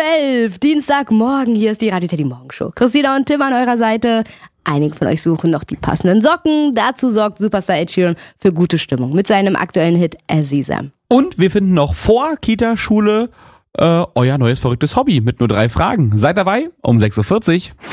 11 Uhr, Dienstagmorgen. Hier ist die Radio Teddy Morgenshow. Christina und Tim an eurer Seite. Einige von euch suchen noch die passenden Socken. Dazu sorgt Superstar Ed Sheeran für gute Stimmung mit seinem aktuellen Hit Aziza. Und wir finden noch vor Kita-Schule euer neues verrücktes Hobby mit nur 3 Fragen. Seid dabei um 6.40 Uhr.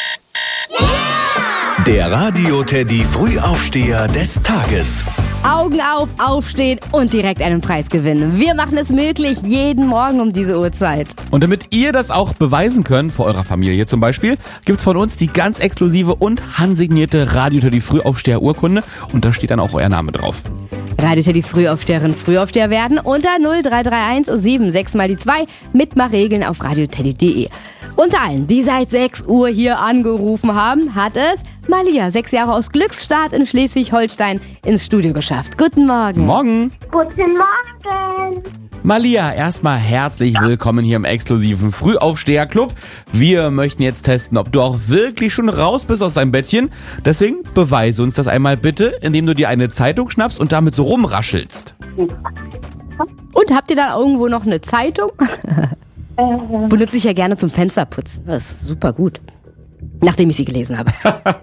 Der Radio Teddy Frühaufsteher des Tages. Augen auf, aufstehen und direkt einen Preis gewinnen. Wir machen es möglich, jeden Morgen um diese Uhrzeit. Und damit ihr das auch beweisen könnt, vor eurer Familie zum Beispiel, gibt's von uns die ganz exklusive und handsignierte Radio Teddy Frühaufsteher-Urkunde. Und da steht dann auch euer Name drauf. Radio Teddy Frühaufsteherin, Frühaufsteher werden unter 0331 76 mal die 2. Mitmachregeln auf radioteddy.de. Unter allen, die seit 6 Uhr hier angerufen haben, hat es Malia, 6 Jahre aus Glücksstadt in Schleswig-Holstein, ins Studio geschafft. Guten Morgen. Morgen. Guten Morgen. Malia, erstmal herzlich willkommen hier im exklusiven Frühaufsteher-Club. Wir möchten jetzt testen, ob du auch wirklich schon raus bist aus deinem Bettchen. Deswegen beweise uns das einmal bitte, indem du dir eine Zeitung schnappst und damit so rumraschelst. Und habt ihr da irgendwo noch eine Zeitung? Benutze ich ja gerne zum Fensterputzen. Das ist super gut. Nachdem ich sie gelesen habe.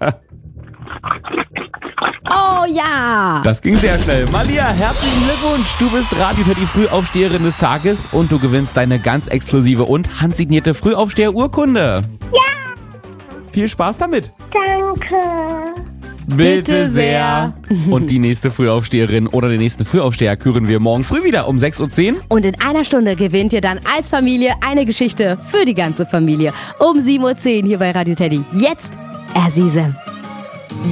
Oh ja! Das ging sehr schnell. Malia, herzlichen Glückwunsch. Du bist Radio Teddy Frühaufsteherin des Tages und du gewinnst deine ganz exklusive und handsignierte Frühaufsteher-Urkunde. Ja, Viel Spaß damit. danke. Bitte sehr. Und die nächste Frühaufsteherin oder den nächsten Frühaufsteher küren wir morgen früh wieder um 6.10 Uhr. Und in einer Stunde gewinnt ihr dann als Familie eine Geschichte für die ganze Familie. Um 7.10 Uhr hier bei Radio Teddy. Jetzt Aziza.